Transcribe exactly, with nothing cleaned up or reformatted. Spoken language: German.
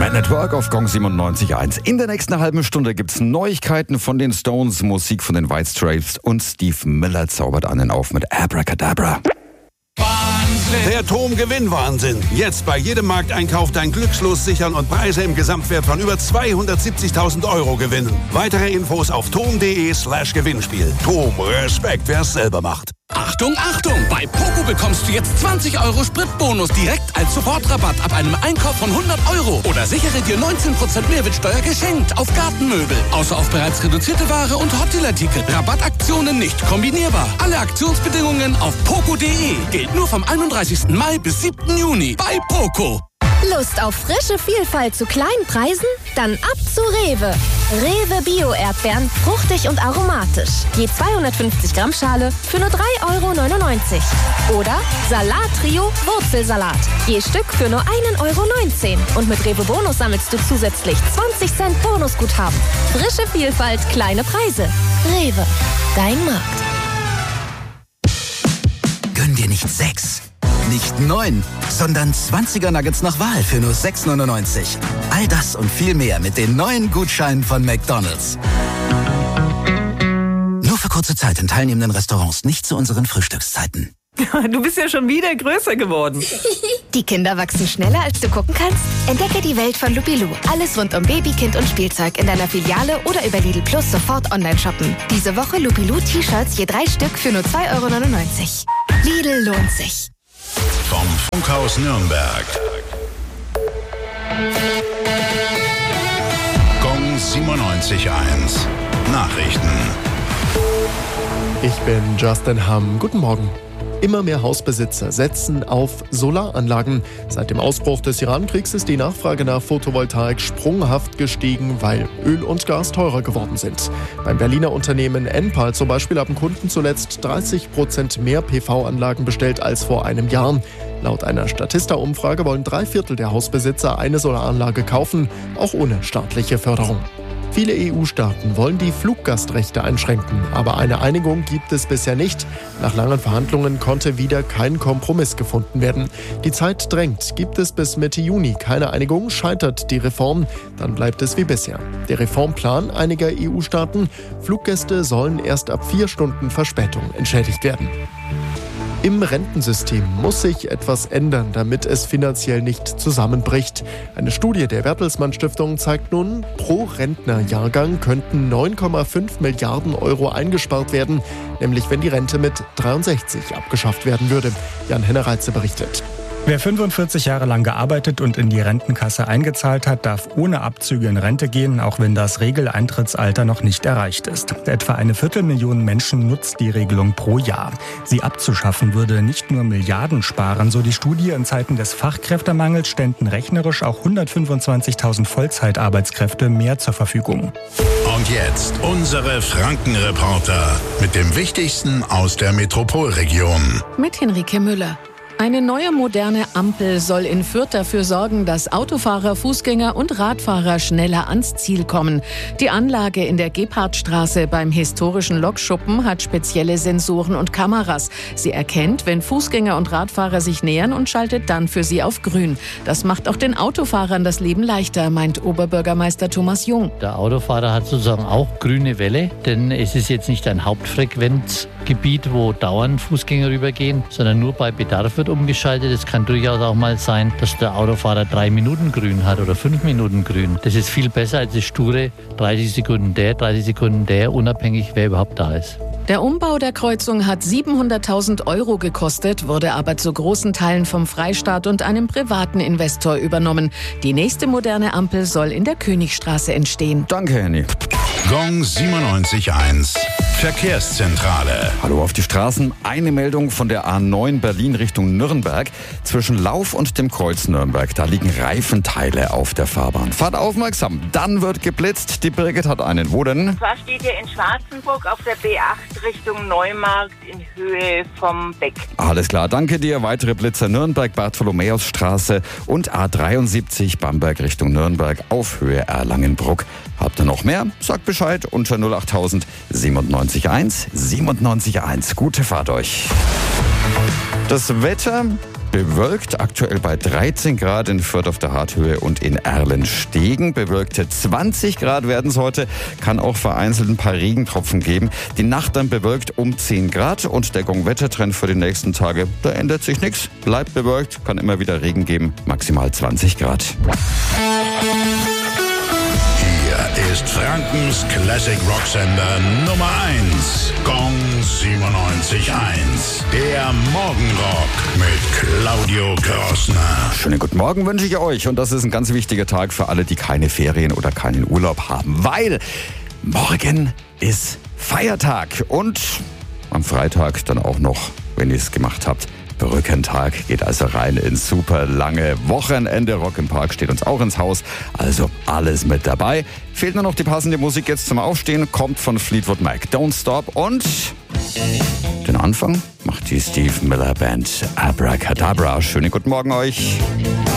Man at Work auf Gong siebenundneunzig Komma eins. In der nächsten halben Stunde gibt's Neuigkeiten von den Stones, Musik von den White Stripes und Steve Miller zaubert einen auf mit Abracadabra. Der T O M Gewinnwahnsinn. Jetzt bei jedem Markteinkauf dein Glückslos sichern und Preise im Gesamtwert von über zweihundertsiebzigtausend Euro gewinnen. Weitere Infos auf tom.de slash Gewinnspiel. T O M, Respekt, wer es selber macht. Achtung, Achtung! Bei Poco bekommst du jetzt zwanzig Euro Spritbonus direkt als Sofortrabatt ab einem Einkauf von hundert Euro. Oder sichere dir neunzehn Prozent Mehrwertsteuer geschenkt auf Gartenmöbel. Außer auf bereits reduzierte Ware und Hotelartikel. Rabattaktionen nicht kombinierbar. Alle Aktionsbedingungen auf poco punkt de. Gilt nur vom einunddreißigsten Mai bis siebten Juni bei Poco. Lust auf frische Vielfalt zu kleinen Preisen? Dann ab zu Rewe. Rewe Bio-Erdbeeren, fruchtig und aromatisch. Je zweihundertfünfzig Gramm Schale für nur drei Euro neunundneunzig. Oder Salat-Trio Wurzelsalat. Je Stück für nur ein Euro neunzehn. Und mit Rewe Bonus sammelst du zusätzlich zwanzig Cent Bonusguthaben. Frische Vielfalt, kleine Preise. Rewe, dein Markt. Gönn dir nicht sechs, nicht neun, sondern zwanziger Nuggets nach Wahl für nur sechs neunundneunzig. All das und viel mehr mit den neuen Gutscheinen von McDonald's. Nur für kurze Zeit in teilnehmenden Restaurants, nicht zu unseren Frühstückszeiten. Du bist ja schon wieder größer geworden. Die Kinder wachsen schneller, als du gucken kannst? Entdecke die Welt von Lupilu. Alles rund um Baby, Kind und Spielzeug in deiner Filiale oder über Lidl Plus sofort online shoppen. Diese Woche Lupilu T-Shirts je drei Stück für nur zwei Euro neunundneunzig. Lidl lohnt sich. Vom Funkhaus Nürnberg. Gong siebenundneunzig Komma eins. Nachrichten. Ich bin Justin Hamm. Guten Morgen. Immer mehr Hausbesitzer setzen auf Solaranlagen. Seit dem Ausbruch des Iran-Kriegs ist die Nachfrage nach Photovoltaik sprunghaft gestiegen, weil Öl und Gas teurer geworden sind. Beim Berliner Unternehmen Enpal zum Beispiel haben Kunden zuletzt dreißig Prozent mehr P V-Anlagen bestellt als vor einem Jahr. Laut einer Statista-Umfrage wollen drei Viertel der Hausbesitzer eine Solaranlage kaufen, auch ohne staatliche Förderung. Viele E U-Staaten wollen die Fluggastrechte einschränken, aber eine Einigung gibt es bisher nicht. Nach langen Verhandlungen konnte wieder kein Kompromiss gefunden werden. Die Zeit drängt. Gibt es bis Mitte Juni keine Einigung, scheitert die Reform, dann bleibt es wie bisher. Der Reformplan einiger E U-Staaten: Fluggäste sollen erst ab vier Stunden Verspätung entschädigt werden. Im Rentensystem muss sich etwas ändern, damit es finanziell nicht zusammenbricht. Eine Studie der Bertelsmann Stiftung zeigt nun, pro Rentnerjahrgang könnten neun Komma fünf Milliarden Euro eingespart werden, nämlich wenn die Rente mit dreiundsechzig abgeschafft werden würde. Jan Hennereitze berichtet. Wer fünfundvierzig Jahre lang gearbeitet und in die Rentenkasse eingezahlt hat, darf ohne Abzüge in Rente gehen, auch wenn das Regeleintrittsalter noch nicht erreicht ist. Etwa eine Viertelmillion Menschen nutzt die Regelung pro Jahr. Sie abzuschaffen würde nicht nur Milliarden sparen, so die Studie. In Zeiten des Fachkräftemangels ständen rechnerisch auch hundertfünfundzwanzigtausend Vollzeitarbeitskräfte mehr zur Verfügung. Und jetzt unsere Frankenreporter mit dem Wichtigsten aus der Metropolregion. Mit Henrike Müller. Eine neue moderne Ampel soll in Fürth dafür sorgen, dass Autofahrer, Fußgänger und Radfahrer schneller ans Ziel kommen. Die Anlage in der Gebhardtstraße beim historischen Lokschuppen hat spezielle Sensoren und Kameras. Sie erkennt, wenn Fußgänger und Radfahrer sich nähern und schaltet dann für sie auf grün. Das macht auch den Autofahrern das Leben leichter, meint Oberbürgermeister Thomas Jung. Der Autofahrer hat sozusagen auch grüne Welle, denn es ist jetzt nicht ein Hauptfrequenzgebiet, wo dauernd Fußgänger rübergehen, sondern nur bei Bedarf wird umgeschaltet. Es kann durchaus auch mal sein, dass der Autofahrer drei Minuten grün hat oder fünf Minuten grün. Das ist viel besser als das sture dreißig Sekunden der, dreißig Sekunden der, unabhängig wer überhaupt da ist. Der Umbau der Kreuzung hat siebenhunderttausend Euro gekostet, wurde aber zu großen Teilen vom Freistaat und einem privaten Investor übernommen. Die nächste moderne Ampel soll in der Königstraße entstehen. Danke, Henny. Gong siebenundneunzig Komma eins. Verkehrszentrale. Hallo auf die Straßen. Eine Meldung von der A neun Berlin Richtung Nürnberg. Zwischen Lauf und dem Kreuz Nürnberg, da liegen Reifenteile auf der Fahrbahn. Fahrt aufmerksam, dann wird geblitzt. Die Birgit hat einen. Wo denn? Und zwar steht ihr in Schwarzenburg auf der B acht Richtung Neumarkt in Höhe vom Beck. Alles klar, danke dir. Weitere Blitzer Nürnberg, Bartholomäusstraße und A dreiundsiebzig Bamberg Richtung Nürnberg auf Höhe Erlangenbruck. Habt ihr noch mehr? Sagt Bescheid unter null achttausend siebenundneunzig Komma eins. siebenundneunzig Komma eins. Gute Fahrt euch. Das Wetter bewölkt, aktuell bei dreizehn Grad in Fürth auf der Harthöhe und in Erlenstegen. Bewölkte zwanzig Grad werden es heute, kann auch vereinzelt ein paar Regentropfen geben. Die Nacht dann bewölkt um zehn Grad und der Gong-Wettertrend für die nächsten Tage, da ändert sich nichts. Bleibt bewölkt, kann immer wieder Regen geben, maximal zwanzig Grad. Hier ist Frankens Classic Rocksender Nummer eins. Gong siebenundneunzig Komma eins. Der Morgenrock mit Claudio Grossner. Schönen guten Morgen wünsche ich euch. Und das ist ein ganz wichtiger Tag für alle, die keine Ferien oder keinen Urlaub haben. Weil morgen ist Feiertag. Und am Freitag dann auch noch, wenn ihr es gemacht habt, Brückentag. Geht also rein ins super lange Wochenende. Rock im Park steht uns auch ins Haus. Also alles mit dabei. Fehlt nur noch die passende Musik jetzt zum Aufstehen. Kommt von Fleetwood Mac. Don't Stop. Und den Anfang macht die Steve Miller Band Abracadabra. Schönen guten Morgen euch.